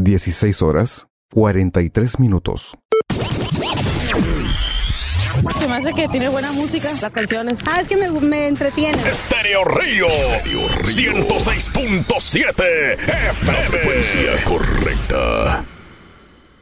16 horas, 43 minutos. Se me hace que tiene buena música, las canciones. Es que me entretiene. Estéreo Río 106.7 FM. La frecuencia correcta.